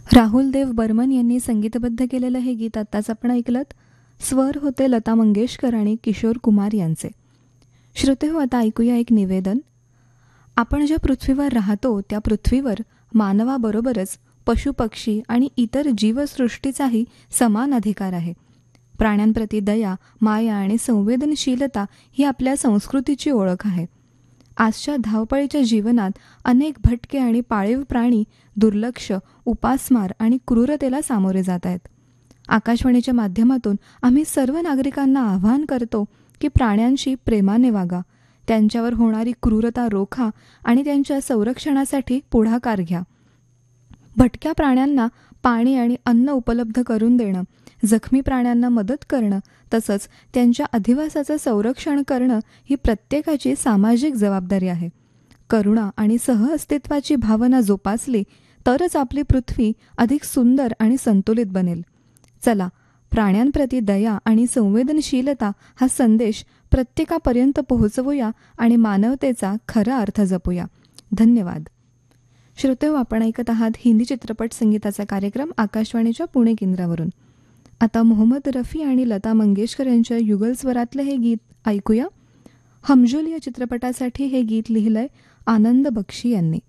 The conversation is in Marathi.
राहुल देव बर्मन यांनी संगीतबद्ध केलेलं हे गीत आत्ताच आपण ऐकलत. स्वर होते लता मंगेशकर आणि किशोर कुमार यांचे. श्रोतेहो, आता ऐकूया एक निवेदन. आपण ज्या पृथ्वीवर राहतो त्या पृथ्वीवर मानवाबरोबरच पशुपक्षी आणि इतर जीवसृष्टीचाही समान अधिकार आहे. प्राण्यांप्रती दया, माया आणि संवेदनशीलता ही आपल्या संस्कृतीची ओळख आहे. आजच्या धावपळीच्या जीवनात अनेक भटके आणि पाळीव प्राणी दुर्लक्ष, उपासमार आणि क्रूरतेला सामोरे जात आहेत. आकाशवाणीच्या माध्यमातून आम्ही सर्व नागरिकांना आवाहन करतो की प्राण्यांशी प्रेमाने वागा, त्यांच्यावर होणारी क्रूरता रोखा आणि त्यांच्या संरक्षणासाठी पुढाकार घ्या. भटक्या प्राण्यांना पाणी आणि अन्न उपलब्ध करून देणं, जखमी प्राण्यांना मदत करणं तसंच त्यांच्या अधिवासाचं संरक्षण करणं ही प्रत्येकाची सामाजिक जबाबदारी आहे. करुणा आणि सहअस्तित्वाची भावना जोपासली तरच आपली पृथ्वी अधिक सुंदर आणि संतुलित बनेल. चला, प्राण्यांप्रती दया आणि संवेदनशीलता हा संदेश प्रत्येकापर्यंत पोहोचवूया आणि मानवतेचा खरा अर्थ जपूया. धन्यवाद. श्रोतेहो, आपण ऐकत आहात हिंदी चित्रपट संगीताचा कार्यक्रम आकाशवाणीच्या पुणे केंद्रावरून. आता मोहम्मद रफी आणि लता मंगेशकर यांच्या युगल स्वरातलं हे गीत ऐकूया. हमजोल या चित्रपटासाठी हे गीत लिहिलंय आनंद बक्षी यांनी.